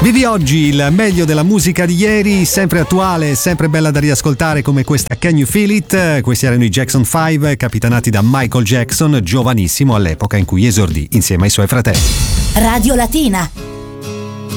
Vivi oggi il meglio della musica di ieri, sempre attuale, sempre bella da riascoltare come questa Can You Feel It? Questi erano i Jackson 5, capitanati da Michael Jackson, giovanissimo all'epoca in cui esordì insieme ai suoi fratelli. Radio Latina.